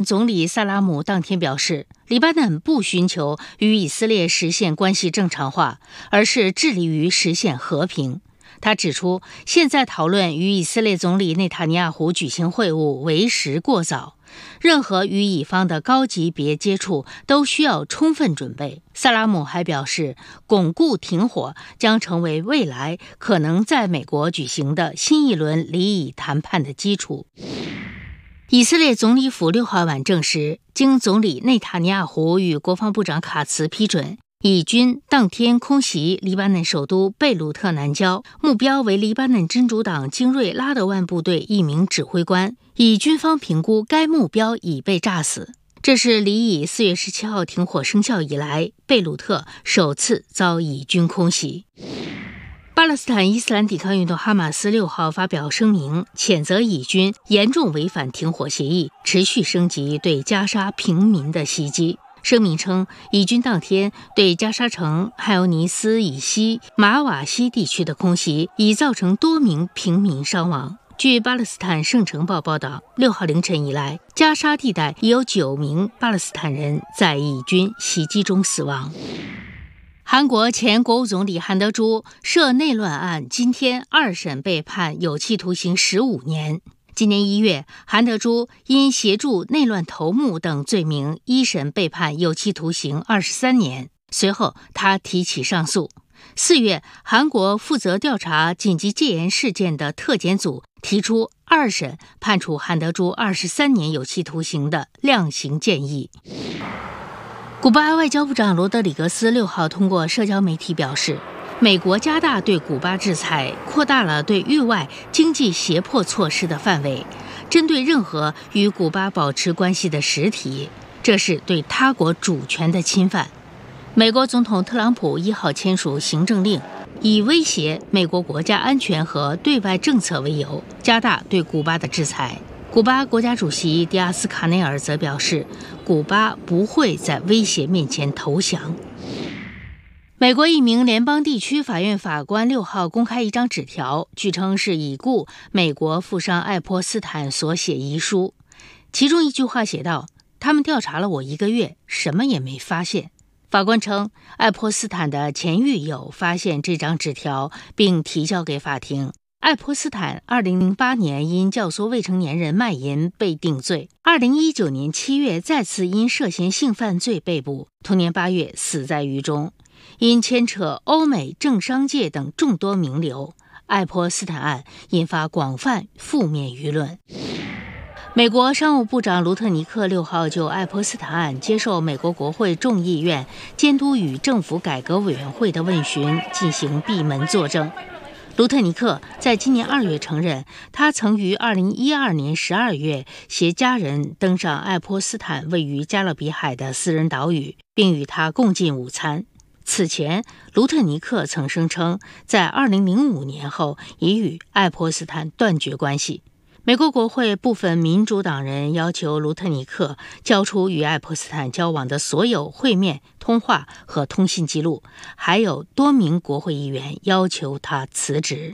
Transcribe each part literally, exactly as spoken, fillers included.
总理萨拉姆当天表示，黎巴嫩不寻求与以色列实现关系正常化，而是致力于实现和平。他指出，现在讨论与以色列总理内塔尼亚胡举行会晤为时过早，任何与以方的高级别接触都需要充分准备。萨拉姆还表示，巩固停火将成为未来可能在美国举行的新一轮离以谈判的基础。以色列总理府六号晚证实，经总理内塔尼亚胡与国防部长卡茨批准，以军当天空袭黎巴嫩首都贝鲁特南郊，目标为黎巴嫩真主党精锐拉德万部队一名指挥官。以军方评估，该目标已被炸死。这是离以四月十七号停火生效以来，贝鲁特首次遭以军空袭。巴勒斯坦伊斯兰抵抗运动哈马斯六号发表声明，谴责以军严重违反停火协议，持续升级对加沙平民的袭击。声明称，以军当天对加沙城汉尤尼斯以西马瓦西地区的空袭，已造成多名平民伤亡。据巴勒斯坦圣城报报道，六号凌晨以来，加沙地带已有九名巴勒斯坦人在以军袭击中死亡。韩国前国务总理韩德洙涉内乱案今天二审被判有期徒刑十五年。今年一月，韩德洙因协助内乱头目等罪名，一审被判有期徒刑二十三年。随后，他提起上诉。四月，韩国负责调查紧急戒严事件的特检组提出二审判处韩德洙二十三年有期徒刑的量刑建议。古巴外交部长罗德里格斯六号通过社交媒体表示，美国加大对古巴制裁，扩大了对域外经济胁迫措施的范围，针对任何与古巴保持关系的实体，这是对他国主权的侵犯。美国总统特朗普一号签署行政令，以威胁美国国家安全和对外政策为由，加大对古巴的制裁。古巴国家主席迪亚斯卡内尔则表示，古巴不会在威胁面前投降。美国一名联邦地区法院法官六号公开一张纸条，据称是已故美国富商爱泼斯坦所写遗书，其中一句话写道：他们调查了我一个月，什么也没发现。法官称，爱泼斯坦的前狱友发现这张纸条并提交给法庭。爱泼斯坦二零零八年因教唆未成年人卖淫被定罪，二零一九年七月再次因涉嫌性犯罪被捕，同年八月死在狱中。因牵扯欧美政商界等众多名流，爱泼斯坦案引发广泛负面舆论。美国商务部长卢特尼克六号就爱泼斯坦案接受美国国会众议院监督与政府改革委员会的问询，进行闭门作证。卢特尼克在今年二月承认，他曾于二零一二年十二月携家人登上爱泼斯坦位于加勒比海的私人岛屿，并与他共进午餐。此前，卢特尼克曾声称，在二零零五年后已与爱泼斯坦断绝关系。美国国会部分民主党人要求卢特尼克交出与爱泼斯坦交往的所有会面、通话和通信记录，还有多名国会议员要求他辞职。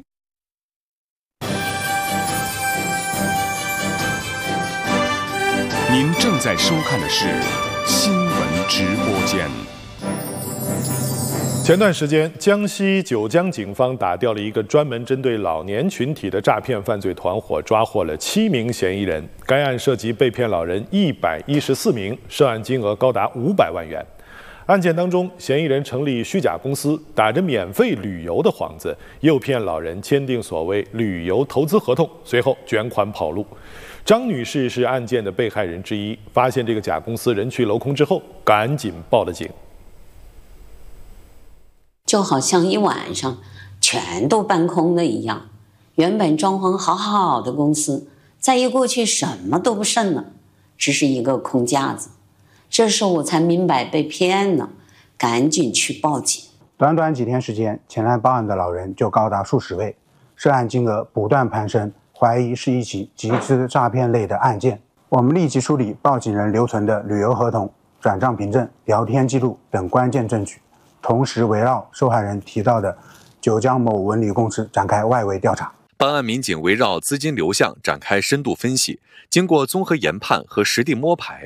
您正在收看的是新闻直播间。 前段时间，江西九江警方打掉了一个专门针对老年群体的诈骗犯罪团伙，抓获了七名嫌疑人。该案涉及被骗老人一百一十四名，涉案金额高达五百万元。案件当中，嫌疑人成立虚假公司，打着免费旅游的幌子，诱骗老人签订所谓旅游投资合同，随后卷款跑路。张女士是案件的被害人之一，发现这个假公司人去楼空之后，赶紧报了警。 就好像一晚上全都搬空了一样，原本装潢好好的公司，再一过去什么都不剩了，只是一个空架子。这时候我才明白被骗了，赶紧去报警。 短短几天时间，前来报案的老人就高达数十位，涉案金额不断攀升，怀疑是一起集资诈骗类的案件。我们立即梳理报警人留存的旅游合同、转账凭证、聊天记录等关键证据，同时围绕受害人提到的九江某文旅公司展开外围调查。 办案民警围绕资金流向展开深度分析，经过综合研判和实地摸排，